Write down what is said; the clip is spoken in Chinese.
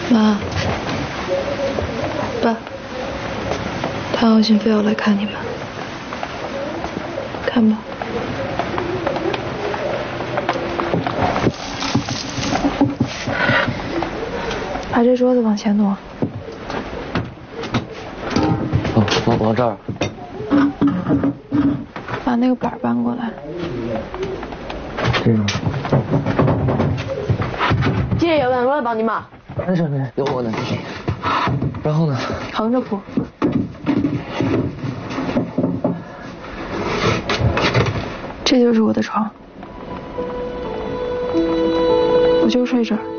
妈，爸，唐小新非要来看你们，看吧。把这桌子往前挪。 往这儿。 把那个板搬过来。 这样。 今天有人乱帮你吗？ 没事，有我呢。然后呢？ 横着铺。这就是我的床，我就睡这儿。